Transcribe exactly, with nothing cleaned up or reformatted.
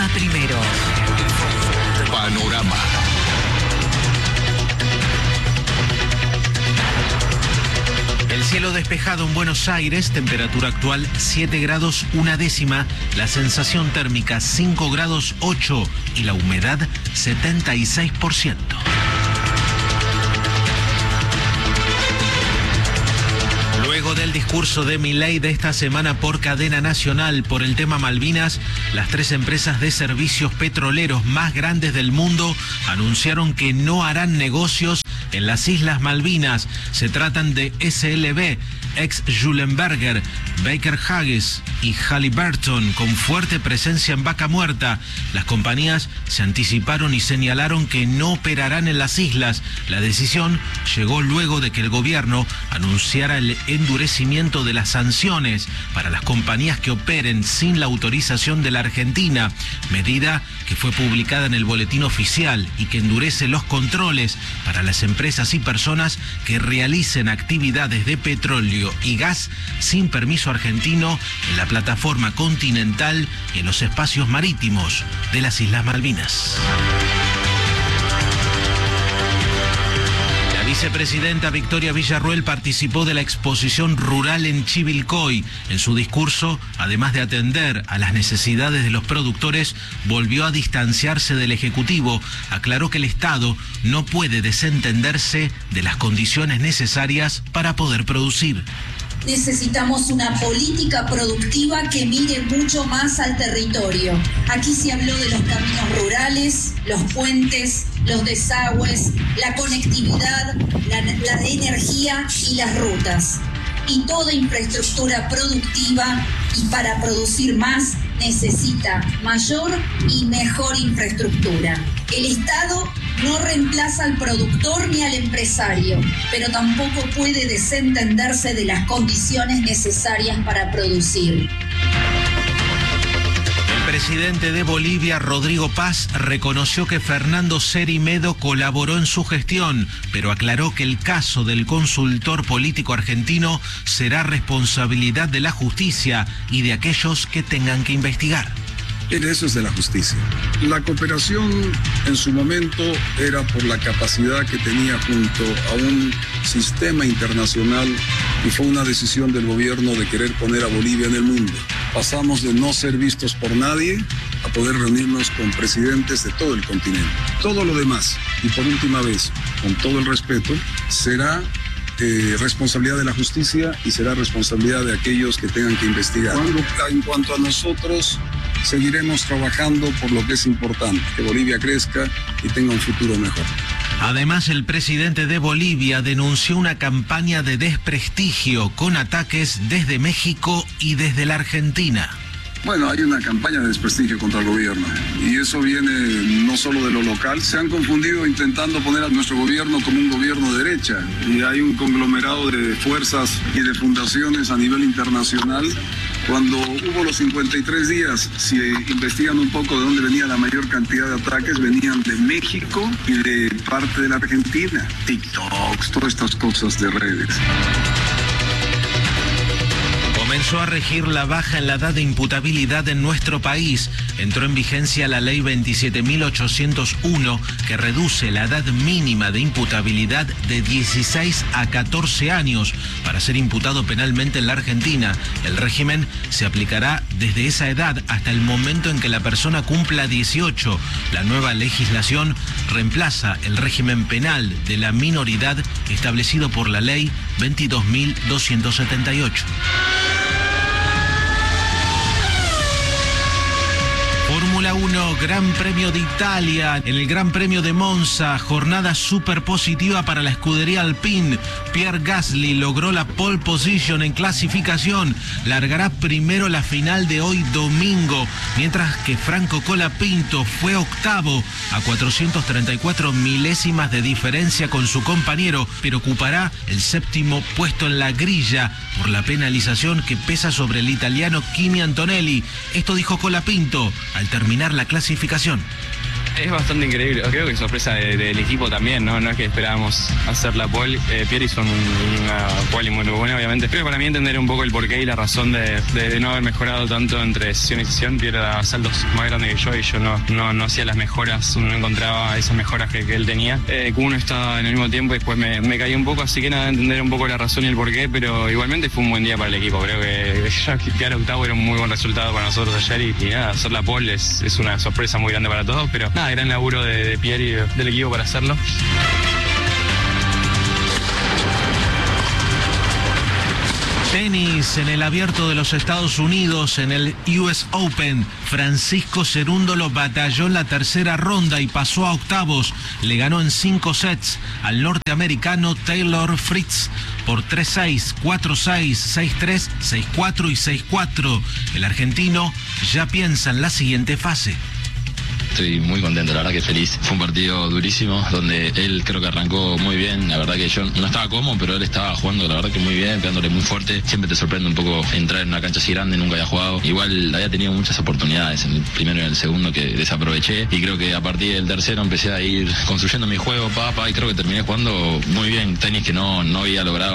Panorama primero. Panorama. El cielo despejado en Buenos Aires, temperatura actual siete grados una décima, la sensación térmica cinco grados ocho y la humedad setenta y seis por ciento. Luego del discurso de Milei de esta semana por cadena nacional por el tema Malvinas, las tres empresas de servicios petroleros más grandes del mundo anunciaron que no harán negocios en las Islas Malvinas. Se tratan de S L B, ex Schulenberger, Baker Hughes y Halliburton, con fuerte presencia en Vaca Muerta. Las compañías se anticiparon y señalaron que no operarán en las islas. La decisión llegó luego de que el gobierno anunciara el endurecimiento de las sanciones para las compañías que operen sin la autorización de la Argentina, medida que fue publicada en el boletín oficial y que endurece los controles para las empresas y personas que realicen actividades de petróleo y gas sin permiso argentino en la plataforma continental y en los espacios marítimos de las Islas Malvinas. La vicepresidenta Victoria Villarruel participó de la exposición rural en Chivilcoy. En su discurso, además de atender a las necesidades de los productores, volvió a distanciarse del Ejecutivo. Aclaró que el Estado no puede desentenderse de las condiciones necesarias para poder producir. Necesitamos una política productiva que mire mucho más al territorio. Aquí se habló de los caminos rurales, los puentes, los desagües, la conectividad, la, la energía y las rutas. Y toda infraestructura productiva y para producir más necesita mayor y mejor infraestructura. El Estado no reemplaza al productor ni al empresario, pero tampoco puede desentenderse de las condiciones necesarias para producir. El presidente de Bolivia, Rodrigo Paz, reconoció que Fernando Cerimedo colaboró en su gestión, pero aclaró que el caso del consultor político argentino será responsabilidad de la justicia y de aquellos que tengan que investigar. Eso es de la justicia. La cooperación en su momento era por la capacidad que tenía junto a un sistema internacional y fue una decisión del gobierno de querer poner a Bolivia en el mundo. Pasamos de no ser vistos por nadie a poder reunirnos con presidentes de todo el continente. Todo lo demás, y por última vez, con todo el respeto, será Eh, responsabilidad de la justicia y será responsabilidad de aquellos que tengan que investigar. Cuando, en cuanto a nosotros, seguiremos trabajando por lo que es importante, que Bolivia crezca y tenga un futuro mejor. Además, el presidente de Bolivia denunció una campaña de desprestigio con ataques desde México y desde la Argentina. Bueno, hay una campaña de desprestigio contra el gobierno y eso viene no solo de lo local. Se han confundido intentando poner a nuestro gobierno como un gobierno de derecha y hay un conglomerado de fuerzas y de fundaciones a nivel internacional. Cuando hubo los cincuenta y tres días, si investigan un poco de dónde venía la mayor cantidad de ataques, venían de México y de parte de la Argentina. TikToks, todas estas cosas de redes. Comenzó a regir la baja en la edad de imputabilidad en nuestro país. Entró en vigencia la ley veintisiete mil ochocientos uno que reduce la edad mínima de imputabilidad de dieciséis a catorce años para ser imputado penalmente en la Argentina. El régimen se aplicará desde esa edad hasta el momento en que la persona cumpla dieciocho. La nueva legislación reemplaza el régimen penal de la minoridad establecido por la ley veintidós mil doscientos setenta y ocho. Fórmula uno, Gran Premio de Italia. En el Gran Premio de Monza, jornada súper positiva para la escudería Alpine. Pierre Gasly logró la pole position en clasificación. Largará primero la final de hoy domingo, mientras que Franco Colapinto fue octavo a cuatrocientas treinta y cuatro milésimas de diferencia con su compañero, pero ocupará el séptimo puesto en la grilla por la penalización que pesa sobre el italiano Kimi Antonelli. Esto dijo Colapinto al terminar la clasificación. Es bastante increíble, creo que sorpresa de, del equipo también, ¿no? No es que esperábamos hacer la pole. Eh, Pierre hizo un, una pole muy buena, obviamente. Pero para mí entender un poco el porqué y la razón de, de, de no haber mejorado tanto entre sesión y sesión. Pierre era saltos más grandes que yo y yo no, no, no hacía las mejoras, no encontraba esas mejoras que, que él tenía. Eh, Q uno estaba en el mismo tiempo y después me, me caí un poco, así que nada, entender un poco la razón y el porqué, pero igualmente fue un buen día para el equipo. Creo que ya quedar octavo era un muy buen resultado para nosotros ayer y, y nada, hacer la pole es, es una sorpresa muy grande para todos, pero nada, gran laburo de, de Pierre y de, del equipo para hacerlo. Tenis en el Abierto de los Estados Unidos, en el U S Open. Francisco Cerúndolo batalló en la tercera ronda y pasó a octavos. Le ganó en cinco sets al norteamericano Taylor Fritz por tres seis, cuatro seis, seis tres, seis cuatro y seis cuatro. El argentino ya piensa en la siguiente fase. Estoy muy contento, la verdad que feliz. Fue un partido durísimo, donde él creo que arrancó muy bien. La verdad que yo no estaba cómodo, pero él estaba jugando, la verdad que muy bien, pegándole muy fuerte. Siempre te sorprende un poco entrar en una cancha así grande, nunca había jugado. Igual había tenido muchas oportunidades en el primero y en el segundo que desaproveché. Y creo que a partir del tercero empecé a ir construyendo mi juego, pa, pa, y creo que terminé jugando muy bien. Tenis que no, no había logrado